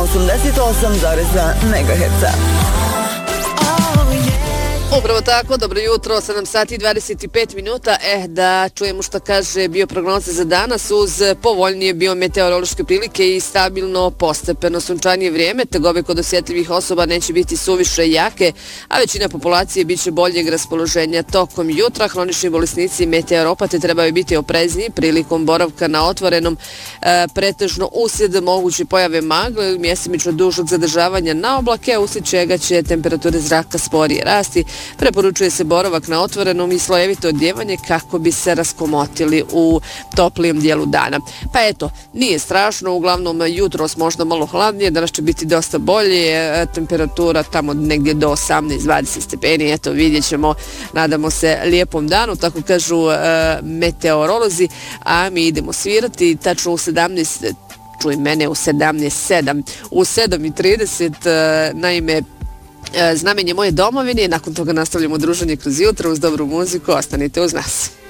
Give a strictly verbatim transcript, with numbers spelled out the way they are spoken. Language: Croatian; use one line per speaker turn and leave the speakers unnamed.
osamdeset osam zarez dva megaherca.
Upravo tako, dobro jutro, sedam sati i dvadeset pet minuta. Eh, da čujemo što kaže bioprognoza za danas uz povoljnije biometeorološke prilike i stabilno postepeno sunčanije vrijeme. Tegobe kod osjetljivih osoba neće biti suviše jake, a većina populacije bit će boljeg raspoloženja tokom jutra. Hronični bolesnici i meteoropate trebaju biti oprezniji prilikom boravka na otvorenom, e, pretežno uslijed moguće pojave magle ili mjesemično dužog zadržavanja na oblake, uslijed čega će temperature zraka sporije rasti. Preporučuje se boravak na otvorenom i slojevito odjevanje kako bi se raskomotili u toplijem dijelu dana. Pa eto, nije strašno, uglavnom jutros možda malo hladnije, danas će biti dosta bolje, temperatura tamo negdje do osamnaest dvadeset stepeni, eto vidjet ćemo, nadamo se lijepom danu, tako kažu e, meteorolozi, a mi idemo svirati tačno u sedamnaest, čuj mene, u sedamnaest sedam, u sedam i trideset, e, naime, Znamenje moje domovine, nakon toga nastavljamo druženje kroz jutro uz dobru muziku, ostanite uz nas.